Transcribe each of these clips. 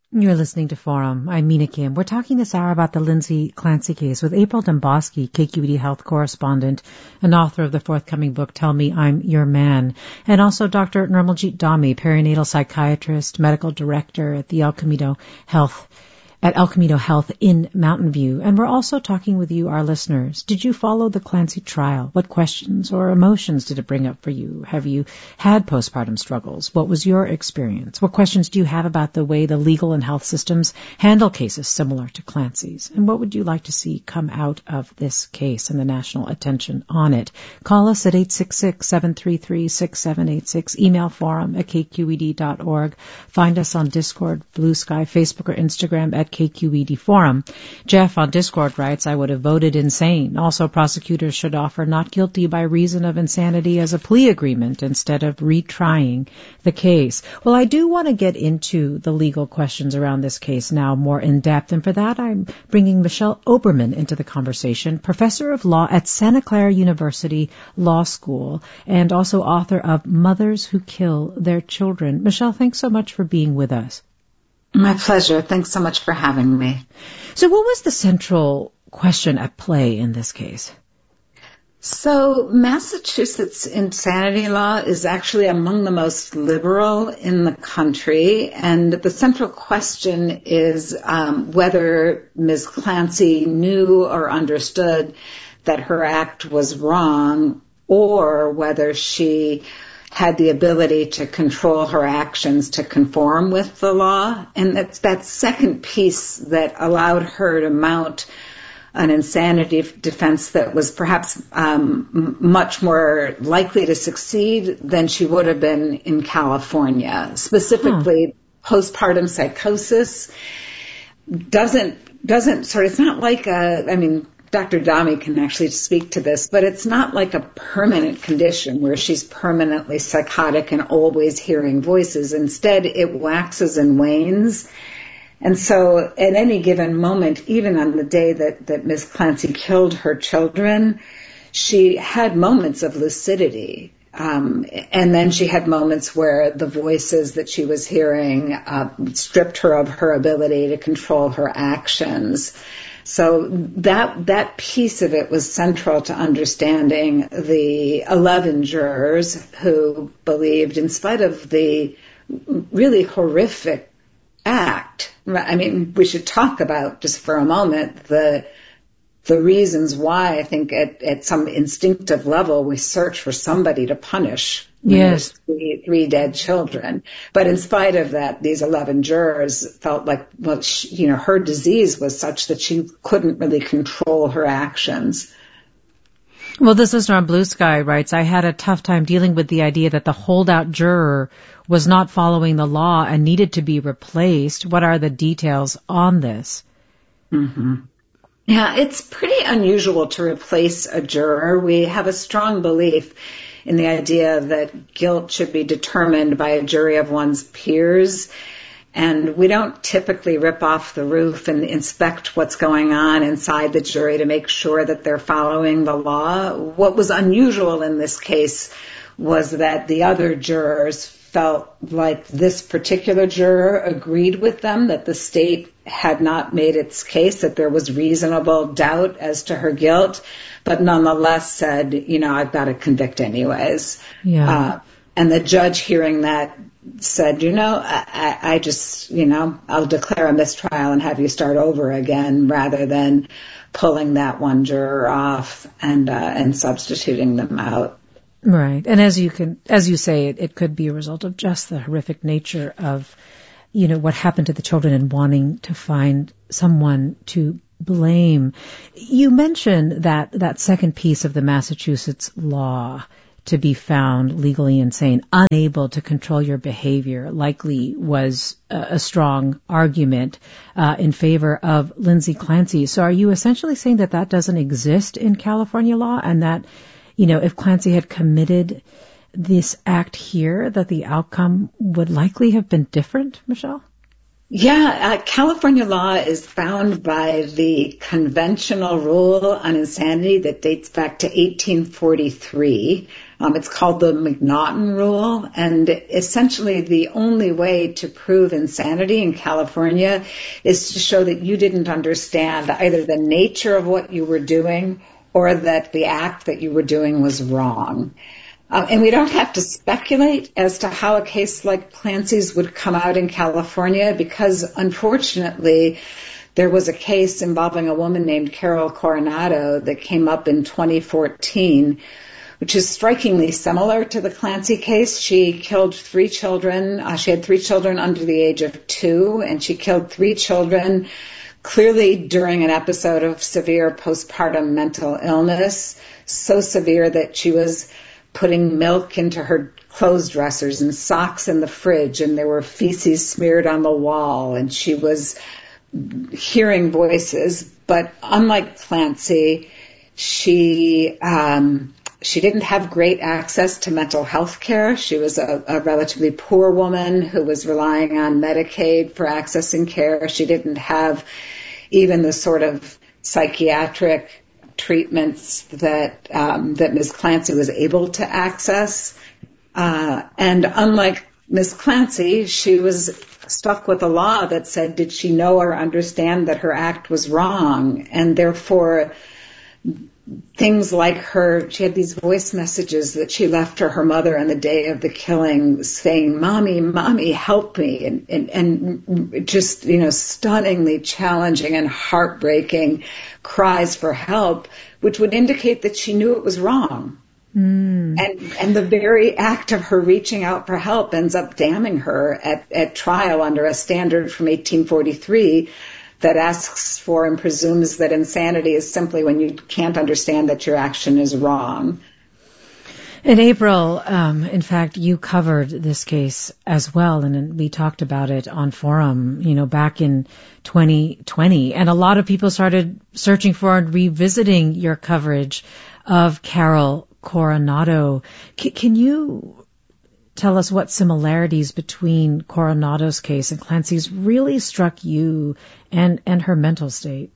You're listening to Forum. I'm Mina Kim. We're talking this hour about the Lindsay Clancy case with April Domboski, KQED health correspondent and author of the forthcoming book, Tell Me I'm Your Man, and also Dr. Nirmaljeet Dhami, perinatal psychiatrist, medical director at the El Camino Health in Mountain View. And we're also talking with you, our listeners. Did you follow the Clancy trial? What questions or emotions did it bring up for you? Have you had postpartum struggles? What was your experience? What questions do you have about the way the legal and health systems handle cases similar to Clancy's? And what would you like to see come out of this case and the national attention on it? Call us at 866-733-6786. Email forum@kqed.org. Find us on Discord, Blue Sky, Facebook, or Instagram at KQED Forum. Jeff on Discord writes, I would have voted insane. Also, prosecutors should offer not guilty by reason of insanity as a plea agreement instead of retrying the case. Well, I do want to get into the legal questions around this case now more in depth, and for that I'm bringing Michelle Oberman into the conversation, professor of law at Santa Clara University Law School and also author of Mothers Who Kill Their Children. Michelle, thanks so much for being with us. My pleasure. Thanks so much for having me. So what was the central question at play in this case? So Massachusetts insanity law is actually among the most liberal in the country, and the central question is whether Ms. Clancy knew or understood that her act was wrong, or whether she had the ability to control her actions to conform with the law. And that's that second piece that allowed her to mount an insanity defense that was perhaps much more likely to succeed than she would have been in California. Specifically, postpartum psychosis it's not like Dr. Dhami can actually speak to this, but it's not like a permanent condition where she's permanently psychotic and always hearing voices. Instead, it waxes and wanes. And so at any given moment, even on the day that Ms. Clancy killed her children, she had moments of lucidity. And then she had moments where the voices that she was hearing stripped her of her ability to control her actions. So that piece of it was central to understanding the 11 jurors who believed, in spite of the really horrific act, we should talk about just for a moment the reasons why I think at some instinctive level we search for somebody to punish. Yes. Three dead children. But in spite of that, these 11 jurors felt like, her disease was such that she couldn't really control her actions. Well, this listener on Blue Sky writes, I had a tough time dealing with the idea that the holdout juror was not following the law and needed to be replaced. What are the details on this? Mm-hmm. Yeah, it's pretty unusual to replace a juror. We have a strong belief in the idea that guilt should be determined by a jury of one's peers. And we don't typically rip off the roof and inspect what's going on inside the jury to make sure that they're following the law. What was unusual in this case was that the other jurors felt like this particular juror agreed with them, that the state had not made its case, that there was reasonable doubt as to her guilt, but nonetheless said, I've got to convict anyways. Yeah. And the judge hearing that said, I just, I'll declare a mistrial and have you start over again rather than pulling that one juror off and substituting them out. Right. And as you say, it could be a result of just the horrific nature of, what happened to the children and wanting to find someone to blame. You mentioned that second piece of the Massachusetts law to be found legally insane, unable to control your behavior, likely was a strong argument in favor of Lindsay Clancy. So are you essentially saying that doesn't exist in California law, and that, if Clancy had committed this act here, that the outcome would likely have been different, Michelle? California law is bound by the conventional rule on insanity that dates back to 1843. It's called the McNaughton Rule, and essentially the only way to prove insanity in California is to show that you didn't understand either the nature of what you were doing or that the act that you were doing was wrong. And we don't have to speculate as to how a case like Clancy's would come out in California because, unfortunately, there was a case involving a woman named Carol Coronado that came up in 2014, which is strikingly similar to the Clancy case. She killed 3 children. She had 3 children under the age of 2, and she killed 3 children clearly during an episode of severe postpartum mental illness, so severe that she was putting milk into her clothes dressers and socks in the fridge, and there were feces smeared on the wall, and she was hearing voices. But unlike Clancy, she didn't have great access to mental health care. She was a relatively poor woman who was relying on Medicaid for accessing care. She didn't have even the sort of psychiatric treatments that Ms. Clancy was able to access. And unlike Ms. Clancy, she was stuck with a law that said, did she know or understand that her act was wrong? And therefore, things like she had these voice messages that she left to her mother on the day of the killing saying, Mommy, help me. And just, stunningly challenging and heartbreaking cries for help, which would indicate that she knew it was wrong. And the very act of her reaching out for help ends up damning her at trial under a standard from 1843 that asks for and presumes that insanity is simply when you can't understand that your action is wrong. In April, in fact, you covered this case as well, and we talked about it on Forum, back in 2020. And a lot of people started searching for and revisiting your coverage of Carol Coronado. Can you tell us what similarities between Coronado's case and Clancy's really struck you and her mental state?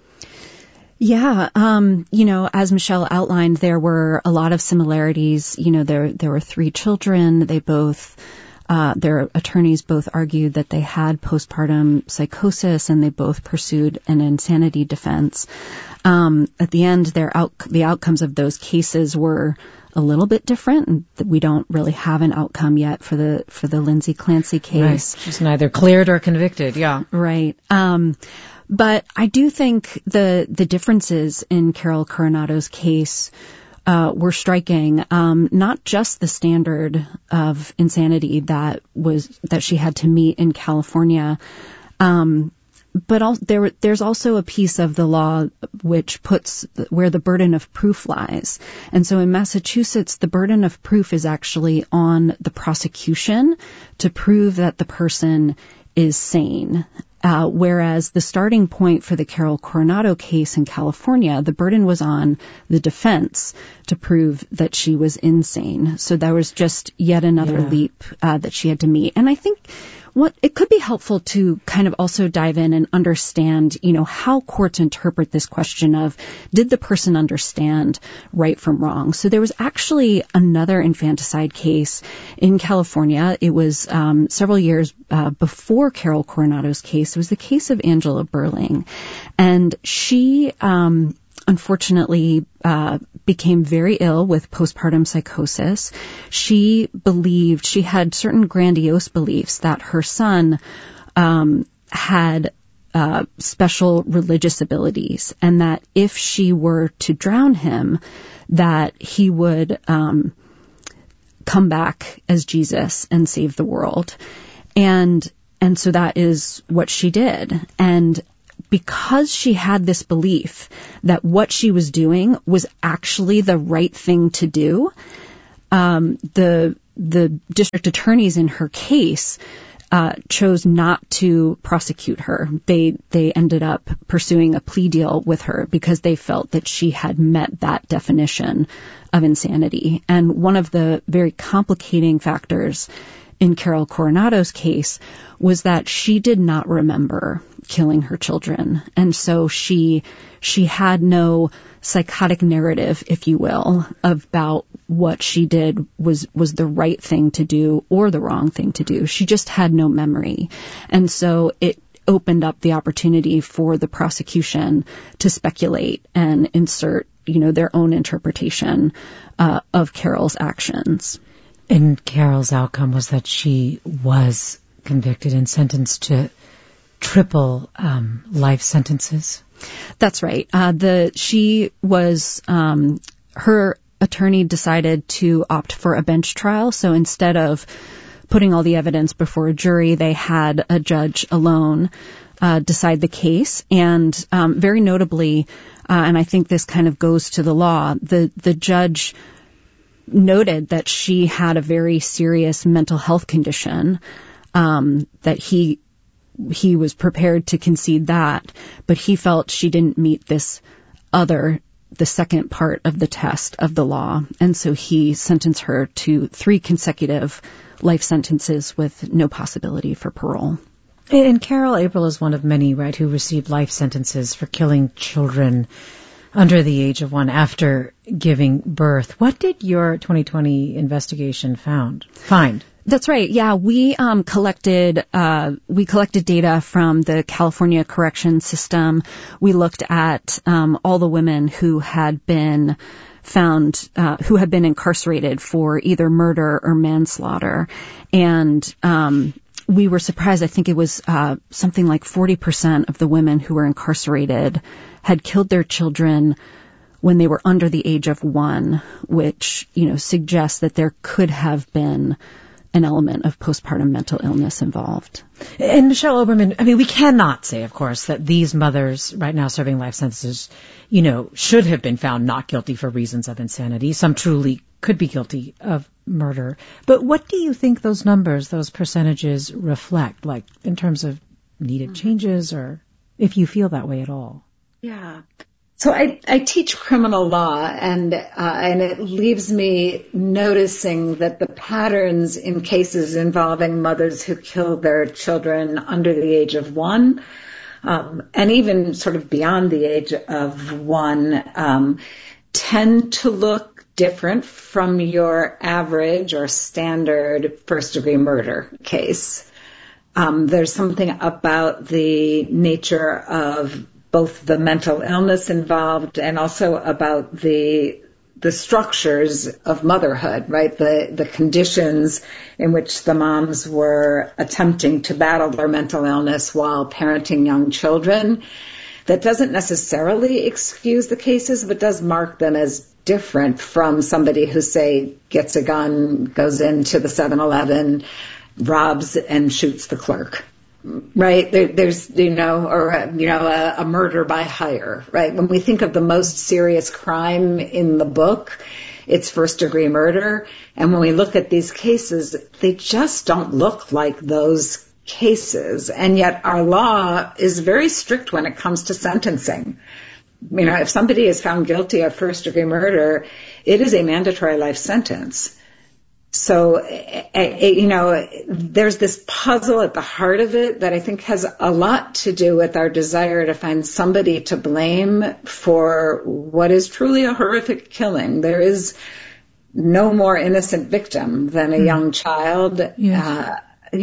Yeah, as Michelle outlined, there were a lot of similarities. There were 3 children. They both, their attorneys both argued that they had postpartum psychosis, and they both pursued an insanity defense. At the end, the outcomes of those cases were a little bit different. We don't really have an outcome yet for the Lindsay Clancy case. Right. She's neither cleared or convicted. Yeah. Right. But I do think the differences in Carol Coronado's case were striking. Not just the standard of insanity that she had to meet in California, but there's also a piece of the law which puts where the burden of proof lies. And so in Massachusetts, the burden of proof is actually on the prosecution to prove that the person is sane. Whereas the starting point for the Carol Coronado case in California, the burden was on the defense to prove that she was insane. So that was just yet another leap that she had to meet. And I think it could be helpful to kind of also dive in and understand, how courts interpret this question of, did the person understand right from wrong? So there was actually another infanticide case in California. It was several years before Carol Coronado's case. It was the case of Angela Burling. And she unfortunately became very ill with postpartum psychosis. She had certain grandiose beliefs that her son had special religious abilities, and that if she were to drown him, that he would come back as Jesus and save the world. And so that is what she did. And because she had this belief that what she was doing was actually the right thing to do, the district attorneys in her case chose not to prosecute her. They ended up pursuing a plea deal with her because they felt that she had met that definition of insanity. And one of the very complicating factors in Carol Coronado's case was that she did not remember killing her children. And so she had no psychotic narrative, if you will, about what she did was the right thing to do or the wrong thing to do. She just had no memory. And so it opened up the opportunity for the prosecution to speculate and insert, their own interpretation of Carol's actions. And Carol's outcome was that she was convicted and sentenced to triple life sentences. That's right. Her attorney decided to opt for a bench trial. So instead of putting all the evidence before a jury, they had a judge alone decide the case. And very notably, and I think this kind of goes to the law, the judge noted that she had a very serious mental health condition, that he was prepared to concede that, but he felt she didn't meet the second part of the test of the law. And so he sentenced her to 3 consecutive life sentences with no possibility for parole. And Carol April is one of many, right, who received life sentences for killing children under the age of 1 after giving birth. What did your 2020 investigation find? That's right. Yeah, we collected data from the California correction system. We looked at all the women who had been found who had been incarcerated for either murder or manslaughter, and we were surprised. I think it was something like 40% of the women who were incarcerated had killed their children when they were under the age of 1, which, suggests that there could have been an element of postpartum mental illness involved. And Michelle Oberman, we cannot say, of course, that these mothers right now serving life sentences, should have been found not guilty for reasons of insanity. Some truly could be guilty of murder. But what do you think those numbers, those percentages reflect, like in terms of needed changes, or if you feel that way at all? Yeah. So I teach criminal law, and it leaves me noticing that the patterns in cases involving mothers who kill their children under the age of 1, and even sort of beyond the age of 1, tend to look different from your average or standard first-degree murder case. There's something about the nature of both the mental illness involved and also about the structures of motherhood, right? The conditions in which the moms were attempting to battle their mental illness while parenting young children. That doesn't necessarily excuse the cases, but does mark them as different from somebody who, say, gets a gun, goes into the 7-Eleven, robs and shoots the clerk. Right? There's, a murder by hire, right? When we think of the most serious crime in the book, it's first-degree murder. And when we look at these cases, they just don't look like those cases. And yet our law is very strict when it comes to sentencing. If somebody is found guilty of first-degree murder, it is a mandatory life sentence. So, there's this puzzle at the heart of it that I think has a lot to do with our desire to find somebody to blame for what is truly a horrific killing. There is no more innocent victim than a young child, Yes.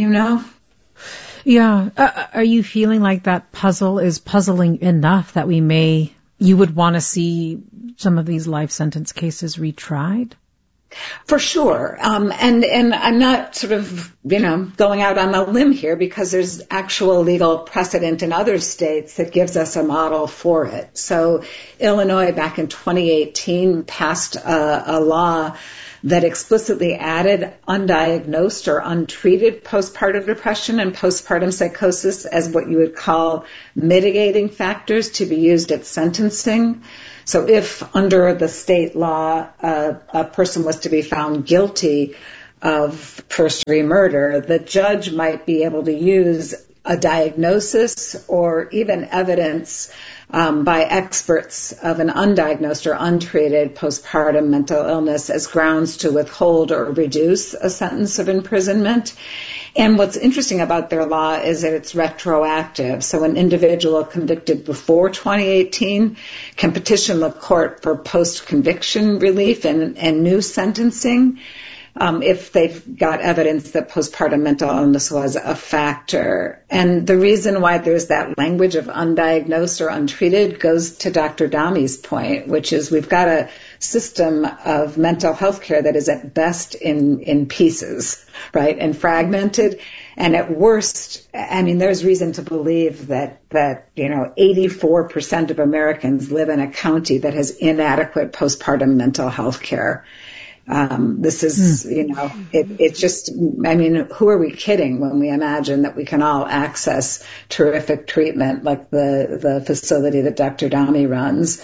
Yeah. Are you feeling like that puzzle is puzzling enough that you would want to see some of these life sentence cases retried? For sure. And I'm not sort of, going out on a limb here because there's actual legal precedent in other states that gives us a model for it. So Illinois back in 2018 passed a law that explicitly added undiagnosed or untreated postpartum depression and postpartum psychosis as what you would call mitigating factors to be used at sentencing. So if under the state law a person was to be found guilty of first-degree murder, the judge might be able to use a diagnosis or even evidence by experts of an undiagnosed or untreated postpartum mental illness as grounds to withhold or reduce a sentence of imprisonment. And what's interesting about their law is that it's retroactive. So an individual convicted before 2018 can petition the court for post-conviction relief and new sentencing if they've got evidence that postpartum mental illness was a factor. And the reason why there's that language of undiagnosed or untreated goes to Dr. Dami's point, which is we've got a system of mental health care that is at best in pieces, right, and fragmented. And at worst, I mean, there's reason to believe that 84% of Americans live in a county that has inadequate postpartum mental health care. This is, it's just, I mean, who are we kidding when we imagine that we can all access terrific treatment like the facility that Dr. Dami runs?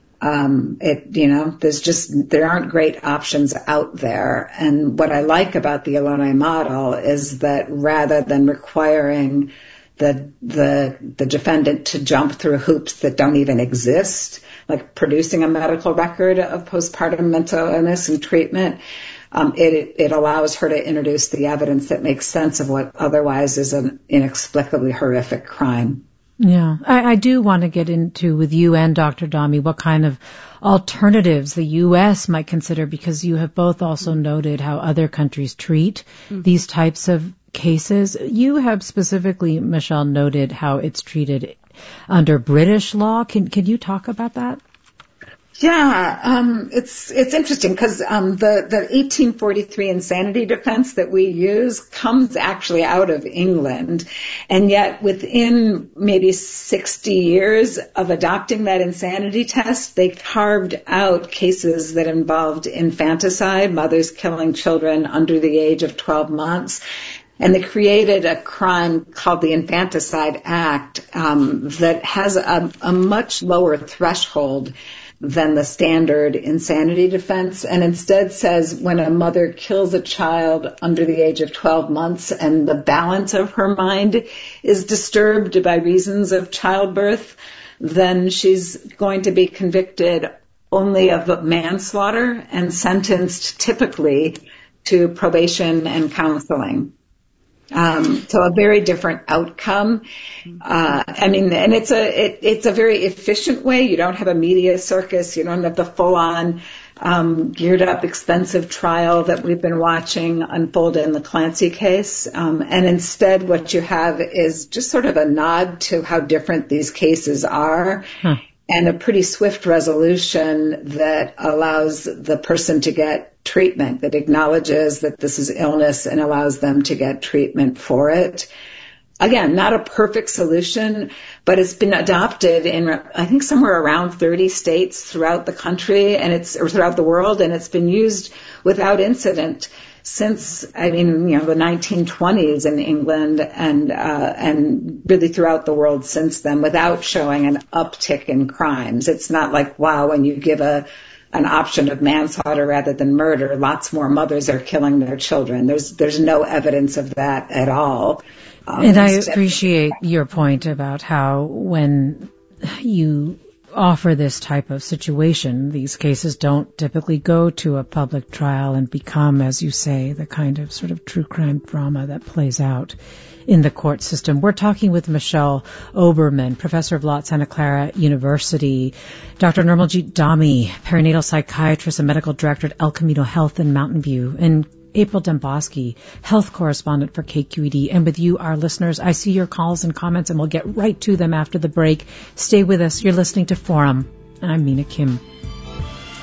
There aren't great options out there. And what I like about the Illinois model is that rather than requiring the defendant to jump through hoops that don't even exist, like producing a medical record of postpartum mental illness and treatment, it allows her to introduce the evidence that makes sense of what otherwise is an inexplicably horrific crime. Yeah, I do want to get into with you and Dr. Dami what kind of alternatives the U.S. might consider, because you have both also noted how other countries treat these types of cases. You have specifically, Michelle, noted how it's treated under British law. Can you talk about that? Yeah, it's interesting because the 1843 insanity defense that we use comes actually out of England, and yet within maybe 60 years of adopting that insanity test, they carved out cases that involved infanticide, mothers killing children under the age of 12 months. And they created a crime called the Infanticide Act that has a much lower threshold than the standard insanity defense, and instead says when a mother kills a child under the age of 12 months and the balance of her mind is disturbed by reasons of childbirth, then she's going to be convicted only of manslaughter and sentenced typically to probation and counseling. So a very different outcome. And it's a very efficient way. You don't have a media circus. You don't have the full-on, geared up, expensive trial that we've been watching unfold in the Clancy case. And instead what you have is just sort of a nod to how different these cases are. And a pretty swift resolution that allows the person to get treatment, that acknowledges that this is illness and allows them to get treatment for it. Again, not a perfect solution, but it's been adopted in, I think, somewhere around 30 states throughout the country or throughout the world, and it's been used without incident since, the 1920s in England and really throughout the world since then, without showing an uptick in crimes. It's not like, wow, when you give an option of manslaughter rather than murder, lots more mothers are killing their children. There's no evidence of that at all. And I appreciate your point about how when you offer this type of situation, these cases don't typically go to a public trial and become, as you say, the kind of sort of true crime drama that plays out in the court system. We're talking with Michelle Oberman, professor of law at Santa Clara University, Dr. Nirmaljeet Dami, perinatal psychiatrist and medical director at El Camino Health in Mountain View, and April Dembosky, health correspondent for KQED. And with you, our listeners, I see your calls and comments, and we'll get right to them after the break. Stay with us. You're listening to Forum, and I'm Mina Kim.